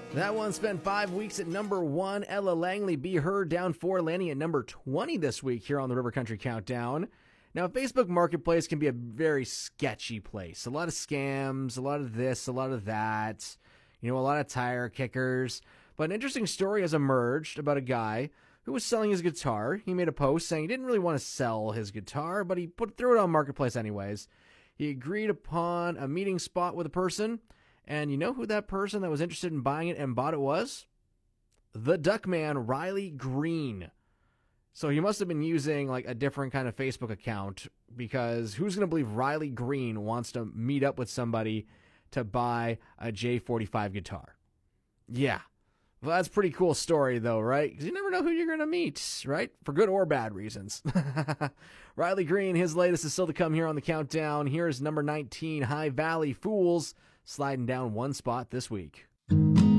That one spent 5 weeks at number 1. Ella Langley, Be Heard, down 4, landing at number 20 this week here on the River Country Countdown. Now, Facebook Marketplace can be a very sketchy place. A lot of scams, a lot of this, a lot of that, a lot of tire kickers. But an interesting story has emerged about a guy who was selling his guitar. He made a post saying he didn't really want to sell his guitar, but he threw it on Marketplace anyways. He agreed upon a meeting spot with a person. And you know who that person that was interested in buying it and bought it was? The Duckman, Riley Green. So he must have been using like a different kind of Facebook account, because who's going to believe Riley Green wants to meet up with somebody to buy a J45 guitar? Yeah. Well, that's a pretty cool story though, right? Because you never know who you're going to meet, right? For good or bad reasons. Riley Green, his latest is still to come here on the countdown. Here's number 19, High Valley Fools, sliding down one spot this week.